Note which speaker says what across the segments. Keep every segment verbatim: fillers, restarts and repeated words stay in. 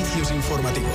Speaker 1: Servicios informativos.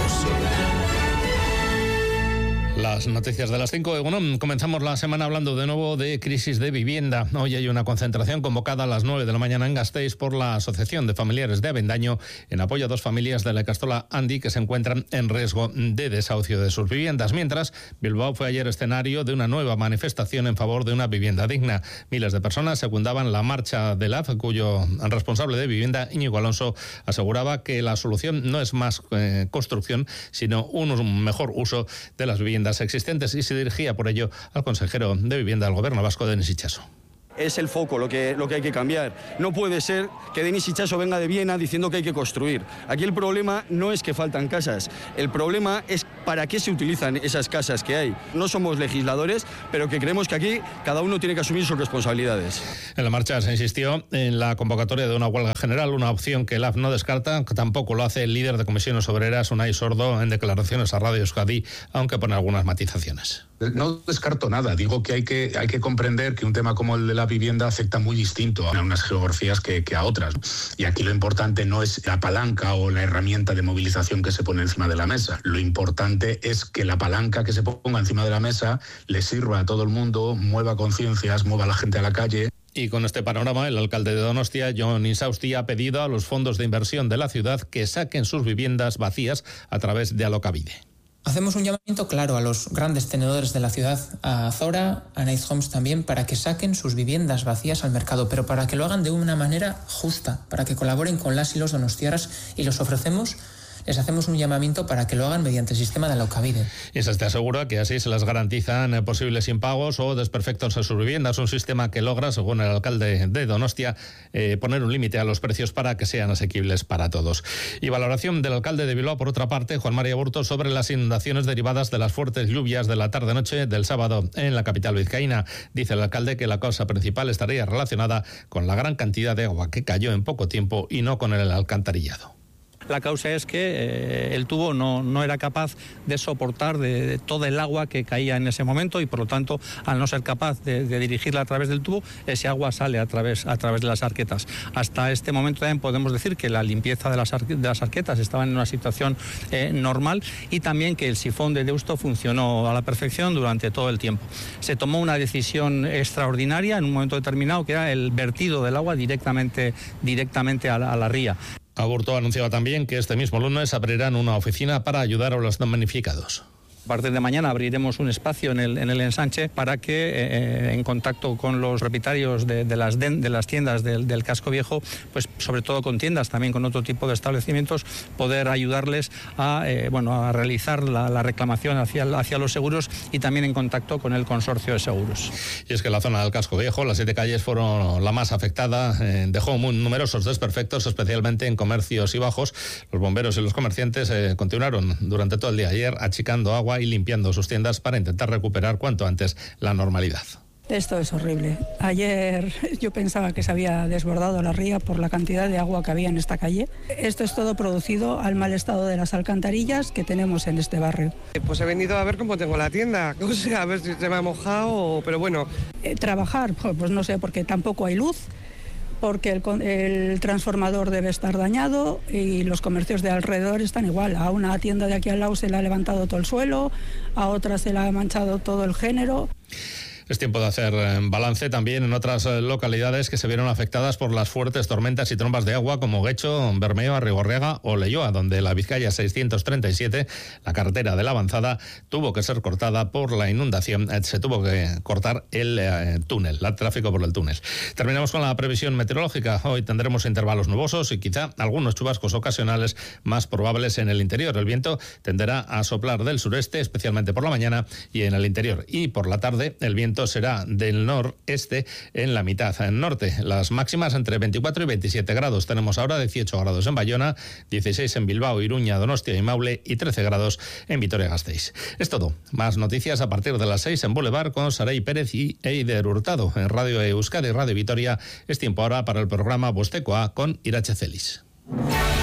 Speaker 2: Las noticias de las cinco. Bueno, comenzamos la semana hablando de nuevo de crisis de vivienda. Hoy hay una concentración convocada a las nueve de la mañana en Gasteiz por la Asociación de Familiares de Avendaño en apoyo a dos familias de la Ikastola Handi que se encuentran en riesgo de desahucio de sus viviendas. Mientras, Bilbao fue ayer escenario de una nueva manifestación en favor de una vivienda digna. Miles de personas secundaban la marcha del A F, cuyo responsable de vivienda, Íñigo Alonso, aseguraba que la solución no es más eh, construcción, sino un mejor uso de las viviendas existentes, y se dirigía por ello al consejero de Vivienda del Gobierno vasco, Denis Itxaso.
Speaker 3: Es el foco lo que, lo que hay que cambiar. No puede ser que Denis Itxaso venga de Viena diciendo que hay que construir. Aquí el problema no es que faltan casas, el problema es para qué se utilizan esas casas que hay. No somos legisladores, pero que creemos que aquí cada uno tiene que asumir sus responsabilidades.
Speaker 2: En la marcha se insistió en la convocatoria de una huelga general, una opción que el A F no descarta, que tampoco lo hace el líder de Comisiones Obreras, Unai Sordo, en declaraciones a Radio Euskadi, aunque pone algunas matizaciones.
Speaker 4: No descarto nada, digo que hay que, hay que comprender que un tema como el de la vivienda afecta muy distinto a unas geografías que, que a otras. Y aquí lo importante no es la palanca o la herramienta de movilización que se pone encima de la mesa. Lo importante es que la palanca que se ponga encima de la mesa le sirva a todo el mundo, mueva conciencias, mueva a la gente a la calle.
Speaker 2: Y con este panorama, el alcalde de Donostia, Jon Insausti, ha pedido a los fondos de inversión de la ciudad que saquen sus viviendas vacías a través de Alokabide.
Speaker 5: Hacemos un llamamiento claro a los grandes tenedores de la ciudad, a Zora, a Nice Homes también, para que saquen sus viviendas vacías al mercado, pero para que lo hagan de una manera justa, para que colaboren con las y los donostiarras, y los ofrecemos, les hacemos un llamamiento para que lo hagan mediante el sistema de Alokabide.
Speaker 2: Y se te asegura que así se les garantizan posibles impagos o desperfectos en sus viviendas, un sistema que logra, según el alcalde de Donostia, eh, poner un límite a los precios para que sean asequibles para todos. Y valoración del alcalde de Bilbao, por otra parte, Juan María Burto, sobre las inundaciones derivadas de las fuertes lluvias de la tarde-noche del sábado en la capital vizcaína. Dice el alcalde que la causa principal estaría relacionada con la gran cantidad de agua que cayó en poco tiempo y no con el alcantarillado.
Speaker 6: La causa es que eh, el tubo no, no era capaz de soportar de, de todo el agua que caía en ese momento, y por lo tanto, al no ser capaz de, de dirigirla a través del tubo, ese agua sale a través, a través de las arquetas. Hasta este momento también podemos decir que la limpieza de las, arque, de las arquetas estaba en una situación eh, normal, y también que el sifón de Deusto funcionó a la perfección durante todo el tiempo. Se tomó una decisión extraordinaria en un momento determinado, que era el vertido del agua directamente, directamente a la, a la ría.
Speaker 2: Aburto anunciaba también que este mismo lunes abrirán una oficina para ayudar a los damnificados.
Speaker 6: A partir de mañana abriremos un espacio en el, en el ensanche para que, eh, en contacto con los propietarios de, de, las, de, de las tiendas del, del casco viejo, pues sobre todo con tiendas, también con otro tipo de establecimientos, poder ayudarles a, eh, bueno, a realizar la, la reclamación hacia, hacia los seguros, y también en contacto con el consorcio de seguros.
Speaker 2: Y es que la zona del casco viejo, las siete calles, fueron la más afectada, eh, dejó muy numerosos desperfectos, especialmente en comercios y bajos. Los bomberos y los comerciantes eh, continuaron durante todo el día ayer achicando agua y limpiando sus tiendas para intentar recuperar cuanto antes la normalidad.
Speaker 7: Esto es horrible. Ayer yo pensaba que se había desbordado la ría por la cantidad de agua que había en esta calle. Esto es todo producido al mal estado de las alcantarillas que tenemos en este barrio.
Speaker 8: Pues he venido a ver cómo tengo la tienda, o sea, a ver si se me ha mojado, pero bueno.
Speaker 7: Eh, trabajar, pues no sé, porque tampoco hay luz, porque el, el transformador debe estar dañado, y los comercios de alrededor están igual. A una tienda de aquí al lado se le ha levantado todo el suelo, a otra se le ha manchado todo el género.
Speaker 2: Es tiempo de hacer balance también en otras localidades que se vieron afectadas por las fuertes tormentas y trombas de agua, como Guecho, Bermeo, Arrigorriaga o Leioa, donde la Vizcaya seiscientos treinta y siete, la carretera de la Avanzada, tuvo que ser cortada por la inundación. Se tuvo que cortar el eh, túnel, el tráfico por el túnel. Terminamos con la previsión meteorológica. Hoy tendremos intervalos nubosos y quizá algunos chubascos ocasionales más probables en el interior. El viento tenderá a soplar del sureste, especialmente por la mañana y en el interior. Y por la tarde, el viento será del noreste en la mitad norte. Las máximas entre veinticuatro y veintisiete grados. Tenemos ahora dieciocho grados en Bayona, dieciséis en Bilbao, Iruña, Donostia y Maule, y trece grados en Vitoria-Gasteiz. Es todo. Más noticias a partir de las seis en Boulevard con Saray Pérez y Eider Hurtado. En Radio Euskadi y Radio Vitoria es tiempo ahora para el programa Bostekoa con Irache Celis.